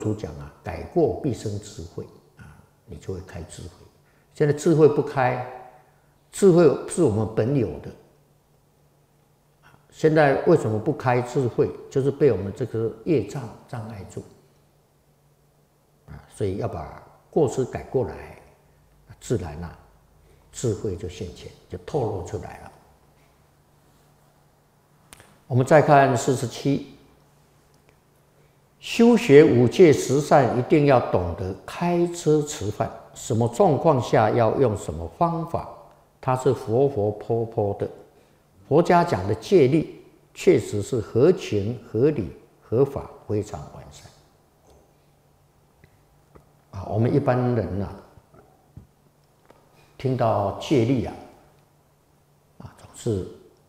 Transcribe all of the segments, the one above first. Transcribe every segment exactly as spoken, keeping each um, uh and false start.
书讲啊，改过必生智慧啊，你就会开智慧。现在智慧不开，智慧是我们本有的。现在为什么不开智慧？就是被我们这个业障障碍住啊，所以要把过失改过来，自然啊，智慧就现前，就透露出来了。我们再看四十七，修学五戒十善，一定要懂得开车吃饭，什么状况下要用什么方法，它是活活泼泼的。佛家讲的戒律，确实是合情、合理、合法，非常完善。啊，我们一般人呐、啊，听到戒律啊，啊，总是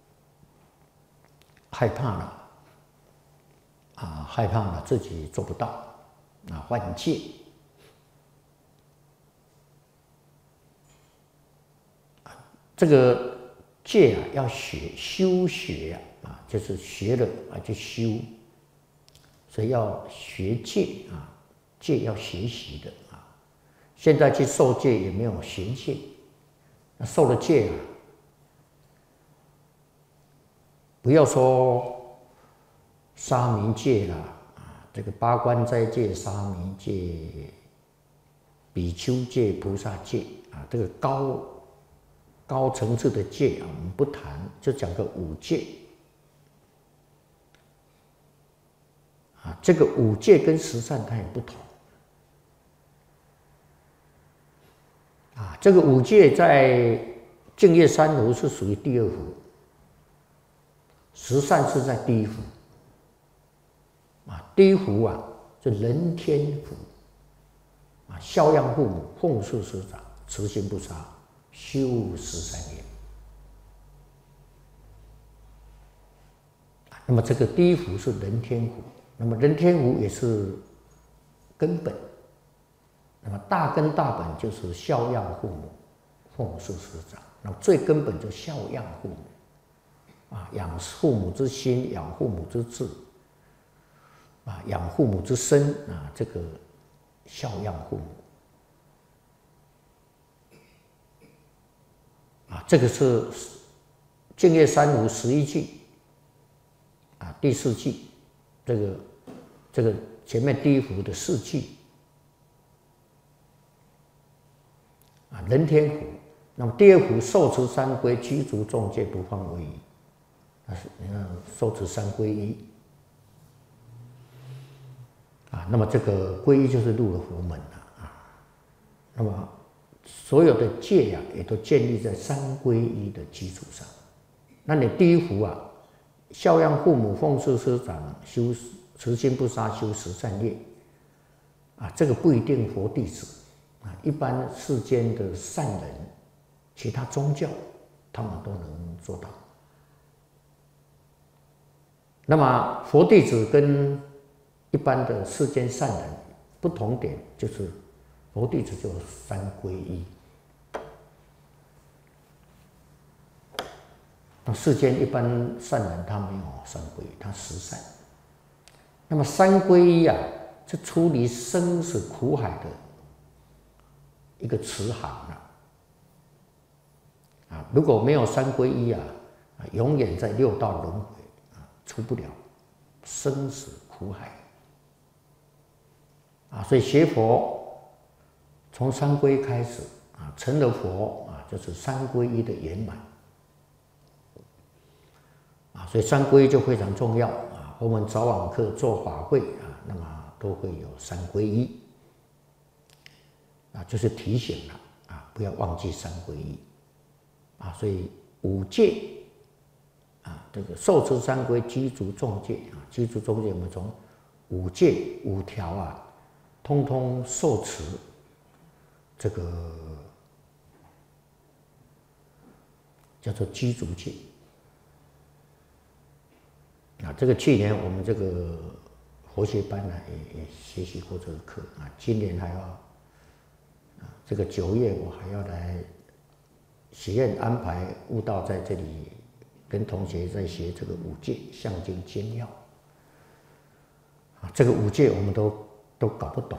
害怕了，啊，害怕了自己做不到，啊，犯戒。这个戒啊，要学修学啊，啊，就是学了啊就修，所以要学戒啊，戒要学习的啊。现在去受戒也没有学戒，那受了戒啊，不要说沙弥戒啦，啊，这个八关斋戒、沙弥戒、比丘戒、菩萨戒啊，这个高。高层次的戒啊，我们不谈，就讲个五戒啊。这个五戒跟十善它也不同啊。这个五戒在净业三福是属于第二福，十善是在第一福啊。第一福啊，是人天福啊，孝养父母，奉事师长，慈心不杀。修十三业，那么这个第一福是人天福，那么人天福也是根本，那么大根大本就是孝养父母，奉事师长，那么最根本就孝养父母，啊，养父母之心，养父母之志，啊，养父母之身，啊，这个孝养父母。啊，这个是净业三福十一句啊，第四句，这个这个前面第一福的四句啊，人天福。那么第二福受持三规，具足众戒，不犯违仪。那是你看受持三皈依啊，那么这个皈依就是入了佛门了啊，那么。所有的戒呀、啊，也都建立在三皈依的基础上。那你第一福啊，孝养父母，奉事师长，修慈心不杀，修十善业啊，这个不一定佛弟子啊，一般世间的善人，其他宗教他们都能做到。那么佛弟子跟一般的世间善人不同点就是。佛弟子就有三皈依，那世间一般善人他没有三皈依，他十善。那么三皈依啊，是出离生死苦海的一个慈航啊。啊，如果没有三皈依啊，永远在六道轮回啊，出不了生死苦海啊。所以学佛。从三皈开始啊，成了佛啊，就是三皈依的圆满啊，所以三皈依就非常重要啊。我们早晚课做法会啊，那么都会有三皈依啊，就是提醒了啊，不要忘记三皈依啊。所以五戒啊，这个受持三皈，具足众戒啊，具足众戒，我们从五戒五条啊，通通受持。这个叫做具足戒啊，这个去年我们这个佛学班呢也也学习过这个课啊，今年还要啊，这个九月我还要来学院安排悟道在这里跟同学在学这个五戒象经精要啊，这个五戒我们都都搞不懂